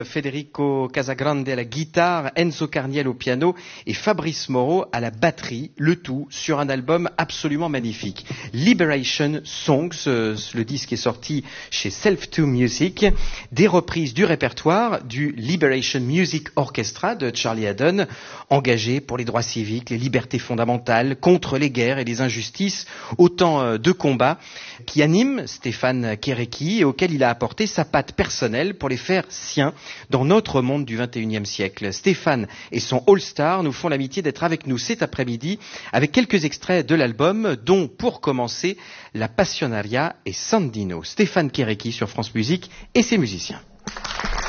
Federico Casagrande à la guitare, Enzo Carniel au piano et Fabrice Moreau à la batterie, le tout sur un album absolument magnifique. Liberation Songs, le disque est sorti chez Self2 Music, des reprises du répertoire du Liberation Music Orchestra de Charlie Haddon, engagé pour les droits civiques, les libertés fondamentales, contre les guerres et les injustices, autant de combats qui animent Stéphane Kéréki et auxquels il a apporté sa patte personnelle pour les faire siens dans notre monde du XXIe siècle. Stéphane et son All-Star nous font l'amitié d'être avec nous cet après-midi avec quelques extraits de l'album, dont, pour commencer, La Passionaria et Sandino. Stéphane Kéréki sur France Musique et ses musiciens.